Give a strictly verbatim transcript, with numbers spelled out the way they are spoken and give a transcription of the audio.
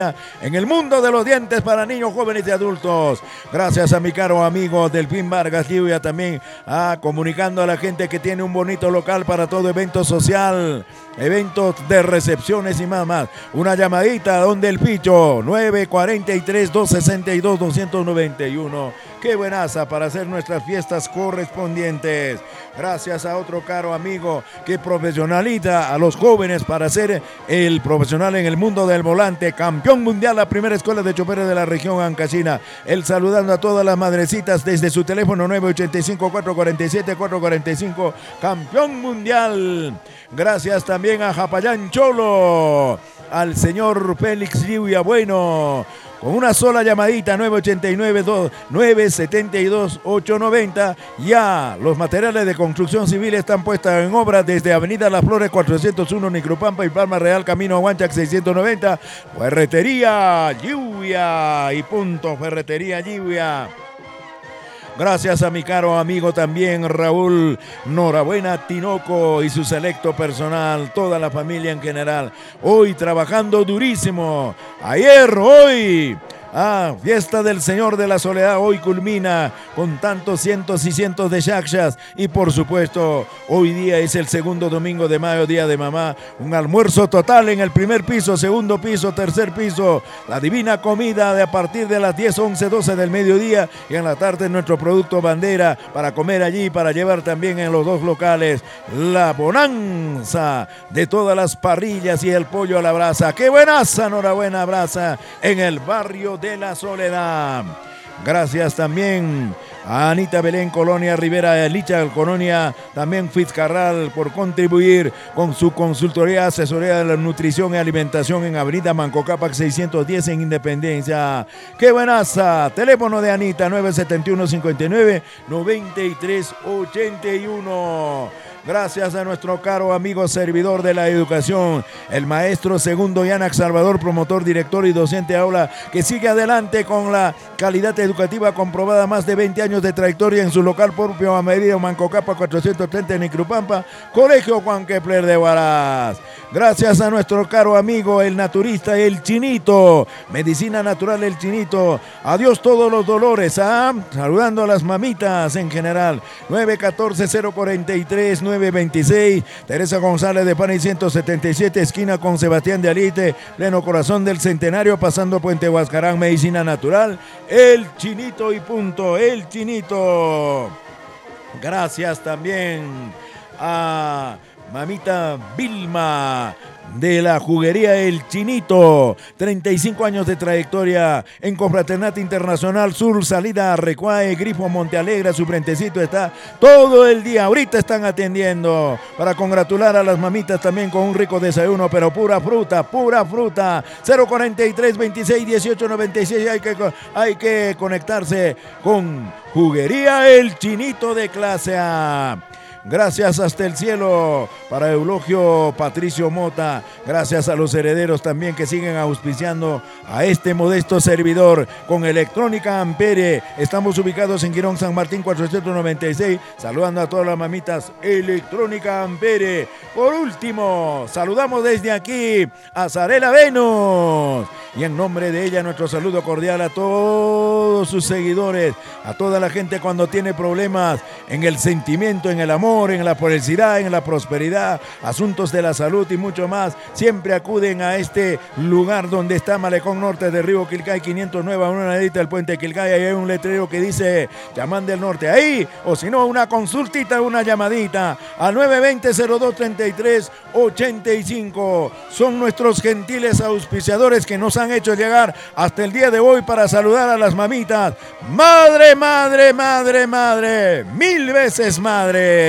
en el mundo de los dientes para niños, jóvenes y adultos. Gracias a mi caro amigo Delfín Vargas Lluvia, también ah, comunicando a la gente que tiene un bonito local para todo evento social, eventos de recepciones y más más. Una llamadita a Don Del Picho, nueve cuatro tres, dos seis dos, dos nueve uno. Qué buenaza para hacer nuestras fiestas correspondientes. Gracias a otro caro amigo que profesionaliza a los jóvenes para ser el profesional en el mundo del volante, campeón mundial, la primera escuela de choferes de la región Ancashina. Él saludando a todas las madrecitas desde su teléfono nueve ocho cinco, cuatro cuatro siete, cuatro cuatro cinco, campeón mundial. Gracias también a Japayán Cholo, al señor Félix Lluvia Bueno, con una sola llamadita, nueve ocho nueve, nueve siete dos, ocho nueve cero. Ya los materiales de construcción civil están puestos en obra desde Avenida Las Flores cuatrocientos uno, Nicrupampa y Palma Real, Camino a Huanchac seiscientos noventa. Ferretería Lluvia y punto, Ferretería Lluvia. Gracias a mi caro amigo también Raúl Norabuena Tinoco y su selecto personal, toda la familia en general. Hoy trabajando durísimo. Ayer, hoy. Ah, fiesta del Señor de la Soledad hoy culmina con tantos cientos y cientos de shakshas y por supuesto hoy día es el segundo domingo de mayo, día de mamá, un almuerzo total en el primer piso, segundo piso, tercer piso, la divina comida de a partir de las diez, once, doce del mediodía y en la tarde nuestro producto bandera para comer allí, para llevar también en los dos locales la bonanza de todas las parrillas y el pollo a la brasa. ¡Qué buenaza! Enhorabuena, brasa en el barrio de la Soledad. Gracias también a Anita Belén Colonia Rivera, Licha Colonia, también Fitzcarral por contribuir con su consultoría, asesoría de la nutrición y alimentación en Avenida Manco Cápac seiscientos diez en Independencia. ¡Qué buenaza! Teléfono de Anita nueve siete uno, cinco nueve, nueve tres ocho uno. Gracias a nuestro caro amigo servidor de la educación, el maestro Segundo Yanac Salvador, promotor, director y docente aula, que sigue adelante con la calidad educativa comprobada, más de veinte años de trayectoria en su local propio a medida Manco Cápac cuatrocientos treinta en Nicrupampa, Colegio Juan Kepler de Huaraz. Gracias a nuestro caro amigo el naturista El Chinito, medicina natural El Chinito. Adiós todos los dolores, ¿ah? Saludando a las mamitas en general. nueve uno cuatro, cero cuatro tres, nueve veintiséis, Teresa González de Panay ciento setenta y siete, esquina con Sebastián de Alite, pleno corazón del Centenario, pasando Puente Huascarán, medicina natural, El Chinito y punto, El Chinito. Gracias también a mamita Vilma de la juguería El Chinito, treinta y cinco años de trayectoria en Confraternidad Internacional Sur, salida a Recuae, Grifo Montealegre, su frentecito está todo el día, ahorita están atendiendo, para congratular a las mamitas también con un rico desayuno, pero pura fruta, pura fruta. Cero cuarenta y tres, veintiséis, dieciocho, noventa y seis, hay que, hay que conectarse con juguería El Chinito de clase A. Gracias hasta el cielo para Eulogio Patricio Mota. Gracias a los herederos también que siguen auspiciando a este modesto servidor con Electrónica Ampere. Estamos ubicados en Girón San Martín cuatrocientos noventa y seis. Saludando a todas las mamitas, Electrónica Ampere. Por último, saludamos desde aquí a Zarela Venus. Y en nombre de ella, nuestro saludo cordial a todos sus seguidores, a toda la gente cuando tiene problemas en el sentimiento, en el amor, en la felicidad, en la prosperidad, asuntos de la salud y mucho más. Siempre acuden a este lugar donde está Malecón Norte de Río Quilcay, quinientos nueve, a una ladita del puente Quilcay. Ahí hay un letrero que dice Chamán del Norte. Ahí, o si no, una consultita, una llamadita al nueve veinte, cero dos treinta y tres, ochenta y cinco. Son nuestros gentiles auspiciadores que nos han hecho llegar hasta el día de hoy para saludar a las mamitas. Madre, madre, madre, madre, mil veces madre.